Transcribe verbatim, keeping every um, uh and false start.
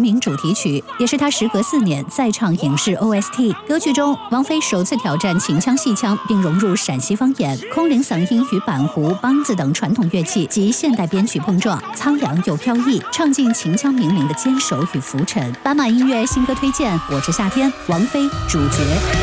名主题曲，也是她时隔四年再唱影视 O S T。歌曲中，王菲首次挑战秦腔戏腔，并融入陕西方言、空灵嗓音与板胡、梆子等传统乐器及现代编曲碰撞，苍凉又飘逸，唱尽秦腔名伶的坚守与浮沉。斑马音乐新歌推荐，我是夏天，王菲主角。